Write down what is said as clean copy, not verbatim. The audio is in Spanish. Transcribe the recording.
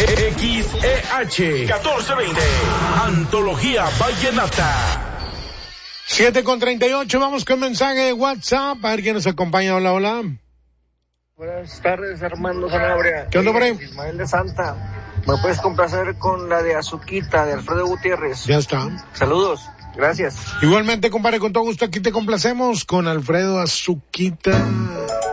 XEH 1420. Antología Vallenata. 7:38, vamos con mensaje de WhatsApp. A ver quién nos acompaña. Hola, hola. Buenas tardes, Armando Sanabria. ¿Qué onda, por ahí? Ismael de Santa. ¿Me puedes complacer con la de Azuquita, de Alfredo Gutiérrez? Ya está. Saludos, gracias. Igualmente, compadre, con todo gusto aquí te complacemos con Alfredo Azuquita.